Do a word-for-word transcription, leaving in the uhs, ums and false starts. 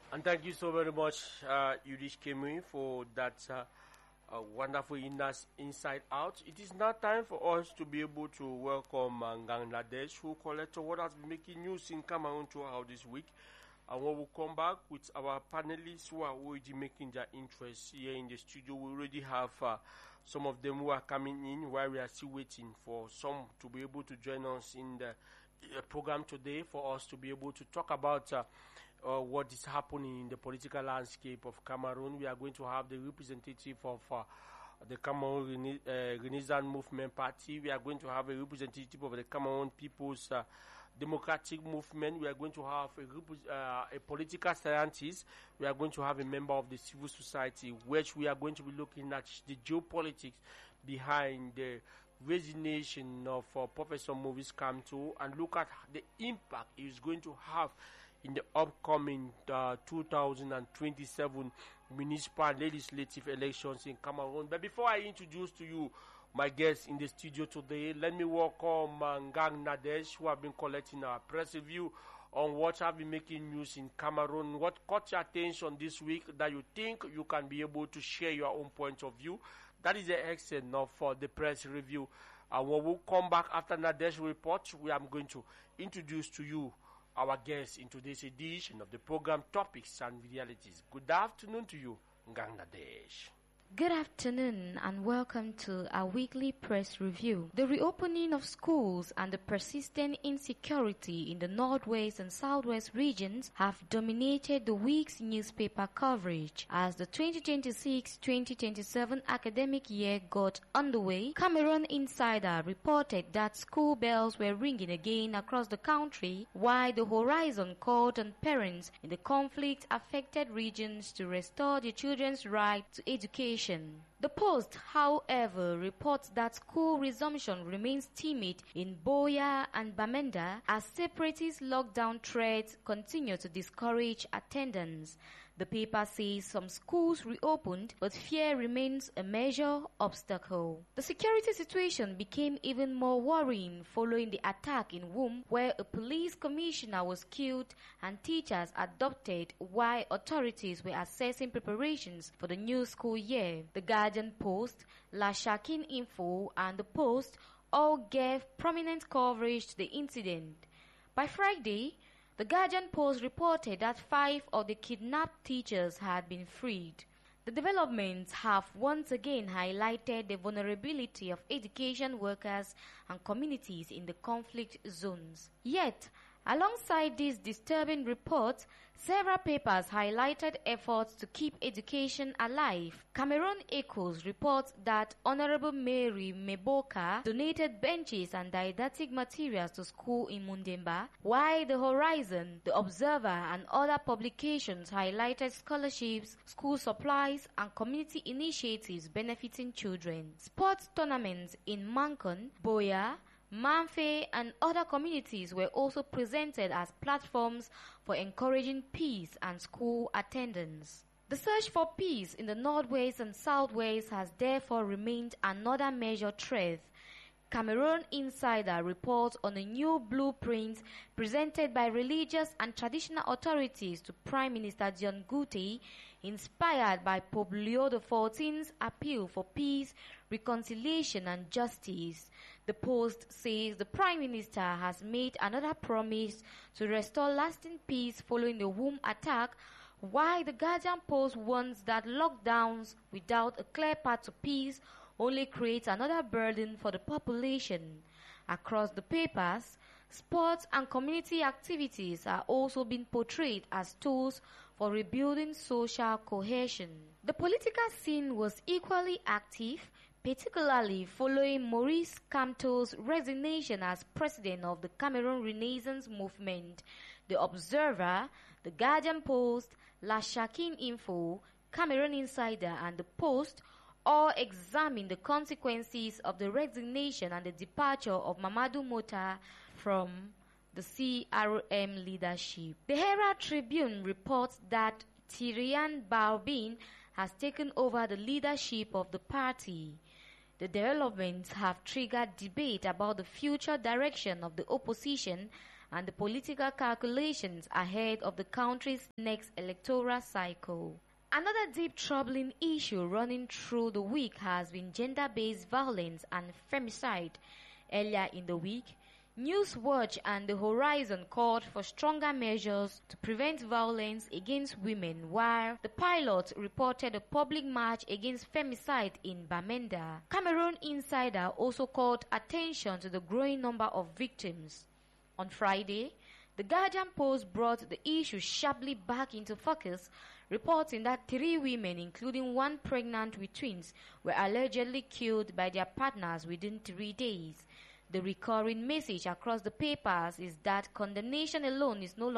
And thank you so very much, uh, Yudish Kemi, for that uh, uh, wonderful insight out. It is now time for us to be able to welcome uh, Ngang Nadesh, who collected what has been making news in Cameroon throughout this week. And when we come back with our panelists who are already making their interest here in the studio, we already have uh, some of them who are coming in while we are still waiting for some to be able to join us in the uh, program today for us to be able to talk about uh, uh, what is happening in the political landscape of Cameroon. We are going to have the representative of uh, the Cameroon Rene- uh, Renaissance Movement Party. We are going to have a representative of the Cameroon People's uh, Democratic Movement. We are going to have a, uh, a political scientist. We are going to have a member of the civil society, which we are going to be looking at the geopolitics behind the resignation of uh, Professor Maurice Kamto and look at the impact it is going to have in the upcoming uh, two thousand twenty-seven municipal legislative elections in Cameroon. But before I introduce to you my guests in the studio today, let me welcome uh, Ngang Nadesh, who have been collecting our press review on what have been making news in Cameroon. What caught your attention this week that you think you can be able to share your own point of view? That is the extent of uh, the press review. And when we come back after Nadesh report, we are going to introduce to you our guests in today's edition of the program Topics and Realities. Good afternoon to you, Ngang Nadesh. Good afternoon and welcome to our weekly press review. The reopening of schools and the persistent insecurity in the northwest and southwest regions have dominated the week's newspaper coverage. As the twenty twenty-six twenty twenty-seven academic year got underway, Cameroon Insider reported that school bells were ringing again across the country, while the Horizon called on parents in the conflict-affected regions to restore their children's right to education. The Post, however, reports that school resumption remains timid in Boya and Bamenda as separatist lockdown threats continue to discourage attendance. The paper says some schools reopened, but fear remains a major obstacle. The security situation became even more worrying following the attack in Wum, where a police commissioner was killed and teachers adopted while authorities were assessing preparations for the new school year. The Guardian Post, La Shakin Info, and The Post all gave prominent coverage to the incident. By Friday, the Guardian Post reported that five of the kidnapped teachers had been freed. The developments have once again highlighted the vulnerability of education workers and communities in the conflict zones. Yet, alongside these disturbing reports, several papers highlighted efforts to keep education alive. Cameroon Echoes reports that Honorable Mary Meboka donated benches and didactic materials to school in Mundemba, while The Horizon, The Observer, and other publications highlighted scholarships, school supplies, and community initiatives benefiting children. Sports tournaments in Mankon, Boya, Manfe and other communities were also presented as platforms for encouraging peace and school attendance. The search for peace in the northwest and southwest has therefore remained another major threat. Cameroon Insider reports on a new blueprint presented by religious and traditional authorities to Prime Minister John Gutte, inspired by Pope Leo the fourteenth's appeal for peace, reconciliation and justice. The Post says the Prime Minister has made another promise to restore lasting peace following the Wum attack, while the Guardian Post warns that lockdowns without a clear path to peace only creates another burden for the population. Across the papers, sports and community activities are also being portrayed as tools for rebuilding social cohesion. The political scene was equally active, particularly following Maurice Kamto's resignation as president of the Cameroon Renaissance Movement. The Observer, The Guardian Post, La Shakin Info, Cameroon Insider, and The Post all examine the consequences of the resignation and the departure of Mamadou Mota from the C R M leadership. The Herald Tribune reports that Tyrian Baobin has taken over the leadership of the party. The developments have triggered debate about the future direction of the opposition and the political calculations ahead of the country's next electoral cycle. Another deep troubling issue running through the week has been gender-based violence and femicide. Earlier in the week, Newswatch and The Horizon called for stronger measures to prevent violence against women, while The Pilot reported a public march against femicide in Bamenda. Cameroon Insider also called attention to the growing number of victims. On Friday, The Guardian Post brought the issue sharply back into focus, reporting that three women, including one pregnant with twins, were allegedly killed by their partners within three days. The recurring message across the papers is that condemnation alone is no longer